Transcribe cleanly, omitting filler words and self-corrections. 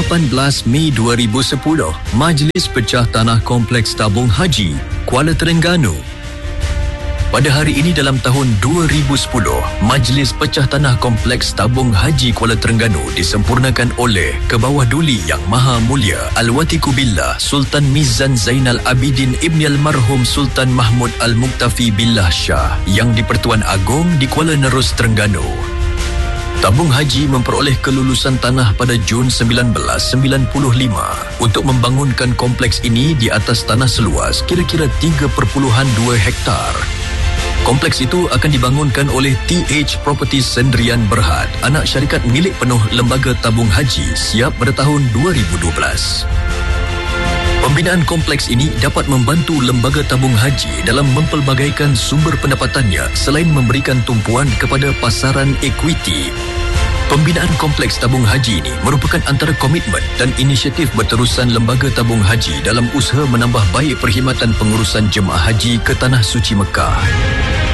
18 Mei 2010, Majlis Pecah Tanah Kompleks Tabung Haji, Kuala Terengganu. Pada hari ini dalam tahun 2010, Majlis Pecah Tanah Kompleks Tabung Haji Kuala Terengganu disempurnakan oleh Kebawah Duli Yang Maha Mulia Al-Watiku Billah Sultan Mizan Zainal Abidin Ibni Almarhum Sultan Mahmud Al-Muktafi Billah Shah yang di-Pertuan Agong di Kuala Nerus, Terengganu. Tabung Haji memperoleh kelulusan tanah pada Jun 1995 untuk membangunkan kompleks ini di atas tanah seluas kira-kira 3.2 hektar. Kompleks itu akan dibangunkan oleh TH Properties Sendirian Berhad, anak syarikat milik penuh Lembaga Tabung Haji, siap pada tahun 2012. Pembinaan kompleks ini dapat membantu Lembaga Tabung Haji dalam mempelbagaikan sumber pendapatannya selain memberikan tumpuan kepada pasaran ekuiti. Pembinaan kompleks tabung haji ini merupakan antara komitmen dan inisiatif berterusan Lembaga Tabung Haji dalam usaha menambah baik perkhidmatan pengurusan jemaah haji ke Tanah Suci Mekah.